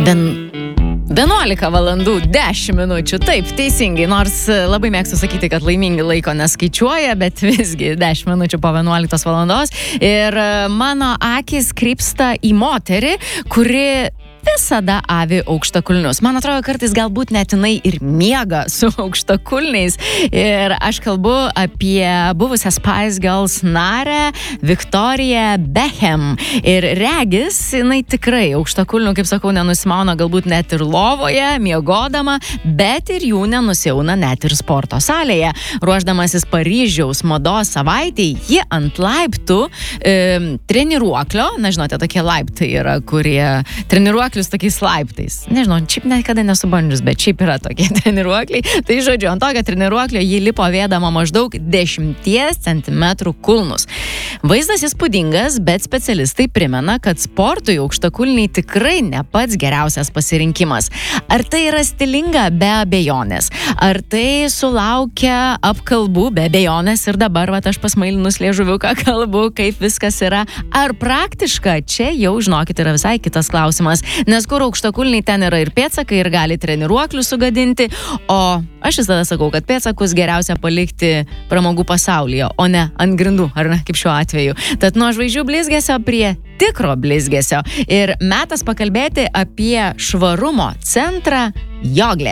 11 valandų 10 minučių, taip, teisingai, nors labai mėgstu sakyti, kad laimingi laiko neskaičiuoja, bet visgi 10 minučių po 11 valandos ir mano akis krypsta į moterį, kuri visada avi aukštakulnius. Man atrodo, kartais galbūt net jinai ir miega su aukštakulniais. Ir aš kalbu apie buvusią Spice Girls narę Victoria Beckham. Ir regis, jinai tikrai aukštakulnių, kaip sakau, nenusimauna galbūt net ir lovoje, miegodama, bet ir jų nenusiauna net ir sporto salėje. Ruošdamasis Paryžiaus mados savaitėj, ji ant laiptų treniruoklio, na žinote, tokie laiptai yra, kurie treniruoklius tokiais laiptais. Nežinau, šiaip niekada nesu bandžius, bet šiaip yra tokie treniruokliai. Tai žodžiu, ant tokio treniruoklio ji lipo vėdama maždaug 10 cm kulnus. Vaizdas įspūdingas, bet specialistai primena, kad sportui aukštakulniai tikrai ne pats geriausias pasirinkimas. Ar tai yra stilinga? Be abejonės. Ar tai sulaukia apkalbų? Be abejonės. Ir dabar, aš pasmailinus liežuviuką kalbu, kaip viskas yra. Ar praktiška? Čia jau, žinokit, yra visai kitas klausimas. Nes kur aukštakulniai, ten yra ir pėdsakai, ir gali treniruoklių sugadinti, o aš visada sakau, kad pėdsakus geriausia palikti pramogų pasaulyje, o ne ant grindų, ar ne, kaip šiuo atveju. Tad nuo žvaigždžių blizgesio prie tikro blizgesio. Ir metas pakalbėti apie švarumo centrą Joglė.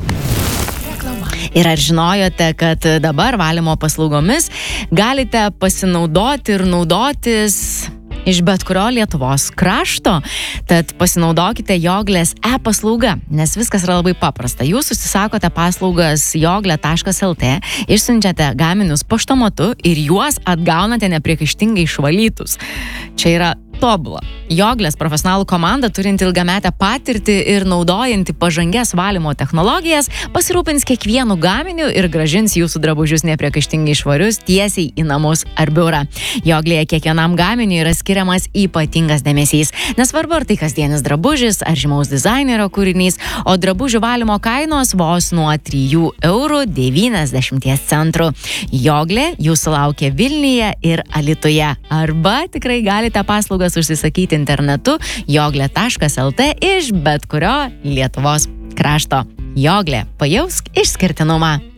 Ir ar žinojote, kad dabar valymo paslaugomis galite pasinaudoti ir naudotis iš bet kurio Lietuvos krašto? Tad pasinaudokite Joglės e-paslauga, nes viskas yra labai paprasta. Jūs užsisakote paslaugas jogle.lt, išsiunčiate gaminius paštomatu ir juos atgaunate nepriekaištingai išvalytus. Čia yra tobula. Joglės profesionalų komanda, turinti ilgametę patirtį ir naudojanti pažangias valymo technologijas, pasirūpins kiekvienu gaminiu ir grąžins jūsų drabužius nepriekaištingai švarius tiesiai į namus ar biurą. Joglėje kiekvienam gaminiui yra skiriamas ypatingas dėmesys. Nesvarbu, ar tai kasdienis drabužis, ar žymaus dizainerio kūrinys, o drabužių valymo kainos vos nuo 3,90 €. Joglė jūsų laukia Vilniuje ir Alytuje. Arba tikrai galite paslaugas užsisakyti internetu jogle.lt iš bet kurio Lietuvos krašto. Joglė, pajausk išskirtinumą.